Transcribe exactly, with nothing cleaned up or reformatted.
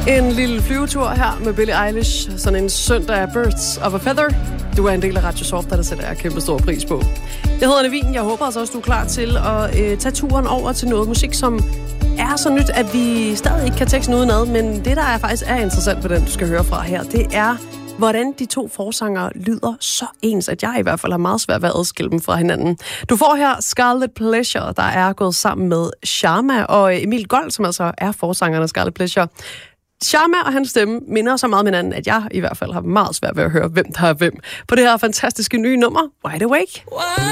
En lille flyvetur her med Billie Eilish. Sådan en søndag af Birds of a Feather. Du er en del af Radio Soft, der det sætter jeg kæmpe stor pris på. Jeg hedder Nevin. Jeg håber altså også, du er klar til at øh, tage turen over til noget musik, som er så nyt, at vi stadig ikke kan teksten udenad. Men det, der er faktisk er interessant ved den, du skal høre fra her, det er, hvordan de to forsangere lyder så ens, at jeg i hvert fald har meget svært ved at adskille dem fra hinanden. Du får her Scarlet Pleasure, der er gået sammen med Sharma og Emil Gold, som altså er forsangerne af Scarlet Pleasure. Sharma og hans stemme minder så meget om hinanden, at jeg i hvert fald har meget svært ved at høre, hvem der er hvem. På det her fantastiske nye nummer, Wide Awake.